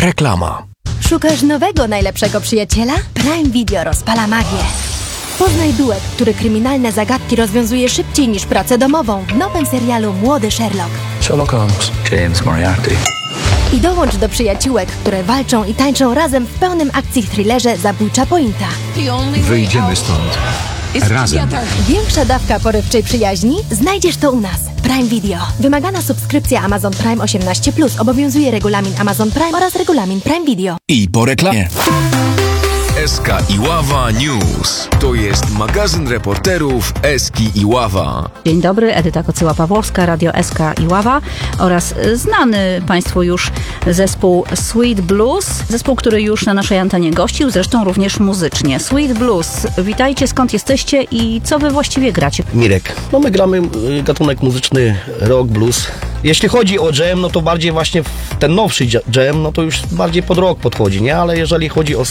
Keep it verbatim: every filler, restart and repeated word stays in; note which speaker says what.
Speaker 1: Reklama.
Speaker 2: Szukasz nowego, najlepszego przyjaciela? Prime Video rozpala magię. Poznaj duet, który kryminalne zagadki rozwiązuje szybciej niż pracę domową w nowym serialu Młody Sherlock.
Speaker 1: Sherlock Holmes.
Speaker 3: James Moriarty.
Speaker 2: I dołącz do przyjaciółek, które walczą i tańczą razem w pełnym akcji thrillerze Zabójcza Pointa.
Speaker 4: Wyjdziemy stąd. Razem.
Speaker 2: Większa dawka porywczej przyjaźni? Znajdziesz to u nas. Prime Video. Wymagana subskrypcja Amazon Prime osiemnaście plus. Obowiązuje regulamin Amazon Prime oraz regulamin Prime Video.
Speaker 1: I po reklamie.
Speaker 5: Eska Iława News. To jest magazyn reporterów Eski Iława.
Speaker 6: Dzień dobry, Edyta Kocyła-Pawłowska, Radio S K Iława oraz znany Państwu już zespół Sweet Blues. Zespół, który już na naszej antenie gościł, zresztą również muzycznie. Sweet Blues, witajcie, skąd jesteście i co wy właściwie gracie?
Speaker 7: Mirek. No my gramy y, gatunek muzyczny rock, blues. Jeśli chodzi o jam, no to bardziej właśnie w ten nowszy jam, no to już bardziej pod rock podchodzi, nie? Ale jeżeli chodzi o